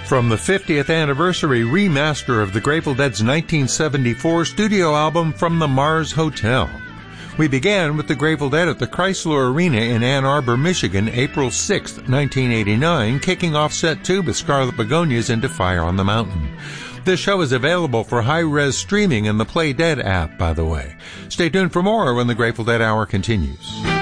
From the 50th anniversary remaster of the Grateful Dead's 1974 studio album From the Mars Hotel. We began with the Grateful Dead at the Chrysler Arena in Ann Arbor, Michigan, April 6, 1989, kicking off set 2 with Scarlet Begonias into Fire on the Mountain. This show is available for high-res streaming in the Play Dead app, by the way. Stay tuned for more when the Grateful Dead Hour continues.